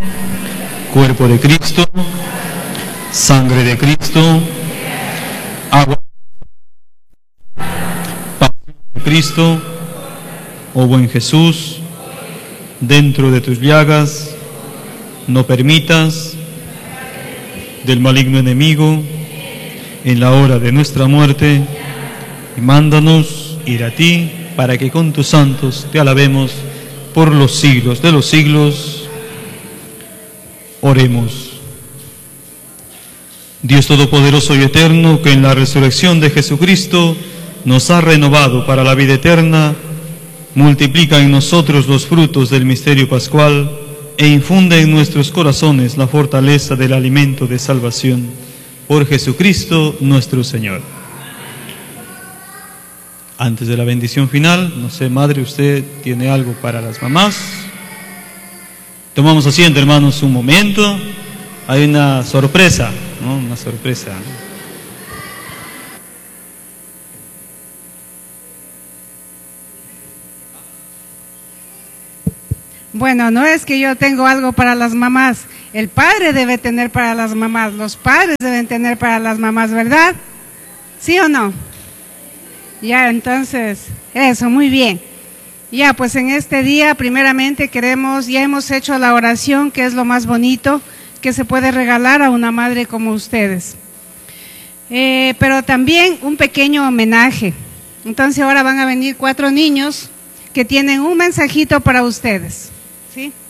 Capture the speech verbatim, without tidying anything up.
cuerpo de Cristo, sangre de Cristo, agua de Cristo, oh buen Jesús, dentro de tus llagas, no permitas del maligno enemigo, en la hora de nuestra muerte, y mándanos ir a ti, para que con tus santos te alabemos por los siglos de los siglos. Oremos. Dios Todopoderoso y Eterno, que en la resurrección de Jesucristo nos ha renovado para la vida eterna, multiplica en nosotros los frutos del misterio pascual e infunde en nuestros corazones la fortaleza del alimento de salvación. Por Jesucristo nuestro Señor. Antes de la bendición final, no sé, Madre, ¿usted tiene algo para las mamás? Tomamos asiento, hermanos, un momento. Hay una sorpresa, ¿no? Una sorpresa. Bueno, no es que yo tengo algo para las mamás. El padre debe tener para las mamás. Los padres deben tener para las mamás, ¿verdad? ¿Sí o no? Ya, entonces, eso, muy bien. Ya, pues en este día, primeramente queremos, ya hemos hecho la oración, que es lo más bonito que se puede regalar a una madre como ustedes. Eh, pero también un pequeño homenaje. Entonces ahora van a venir cuatro niños que tienen un mensajito para ustedes, ¿sí?